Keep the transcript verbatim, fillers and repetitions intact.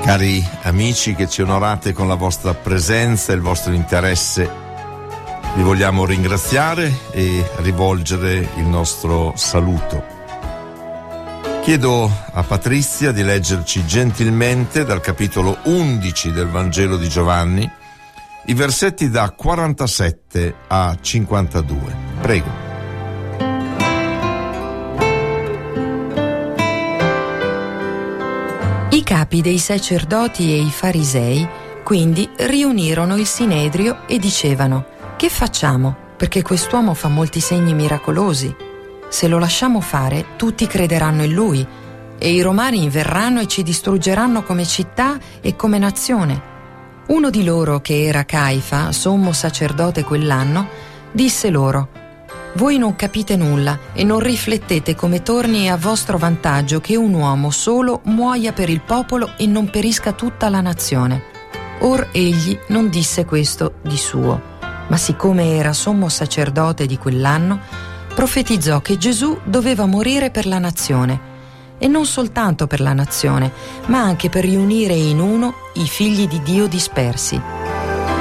Cari amici che ci onorate con la vostra presenza e il vostro interesse, vi vogliamo ringraziare e rivolgere il nostro saluto. Chiedo a Patrizia di leggerci gentilmente dal capitolo undici del Vangelo di Giovanni i versetti da quarantasette a cinquantadue. Prego. I capi dei sacerdoti e i farisei quindi riunirono il sinedrio e dicevano: che facciamo? Perché quest'uomo fa molti segni miracolosi. Se lo lasciamo fare, tutti crederanno in lui e i romani verranno e ci distruggeranno come città e come nazione. Uno di loro, che era Caifa, sommo sacerdote quell'anno, disse loro: voi non capite nulla e non riflettete come torni a vostro vantaggio che un uomo solo muoia per il popolo e non perisca tutta la nazione. Or egli non disse questo di suo, ma siccome era sommo sacerdote di quell'anno, profetizzò che Gesù doveva morire per la nazione, e non soltanto per la nazione, ma anche per riunire in uno i figli di Dio dispersi.